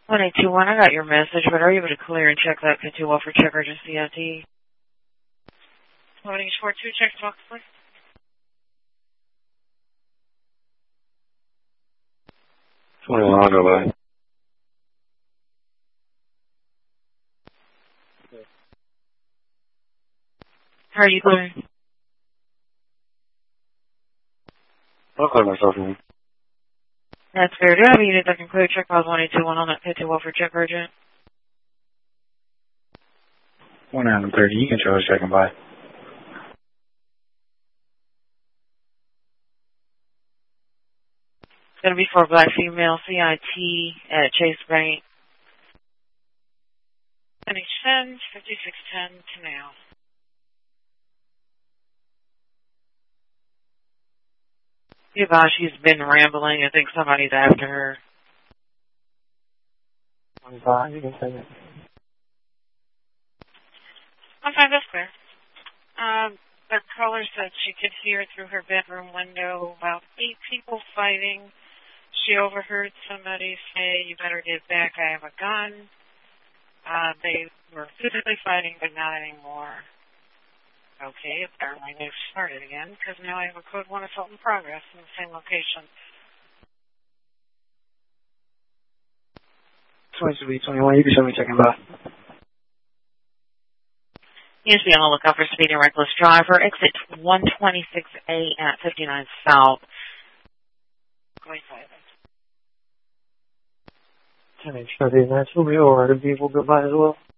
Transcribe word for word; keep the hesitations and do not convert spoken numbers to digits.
one eight two one, I got your message, but are you able to clear and check that fifty two for check urgent C I T? one eight four two, check the box, please. twenty-one, I'll go by. How are you clearing? I'll clear myself in. That's fair. Do I have a unit that can clear check pause one eight two one on that fifty two for check urgent? one nine thirty, you can show us checking by. It's going to be for a black female C I T at Chase Bank. N H ten, fifty-six ten to now. Goodbye, she's been rambling. I think somebody's after her. I'm fine, you can say it. I'm fine, that's clear. Um, the caller said she could hear through her bedroom window about eight people fighting. She overheard somebody say, "You better get back, I have a gun." Uh, they were physically fighting, but not anymore. Okay, apparently they've started again, because now I have a code one assault in progress in the same location. twenty-three, twenty-one, you can show me checking by. You should be on the lookout for speeding reckless driver. Exit one twenty-six A at fifty-nine South. Going five. ten H thirty, that's will be over. The vehicle goodbye as well.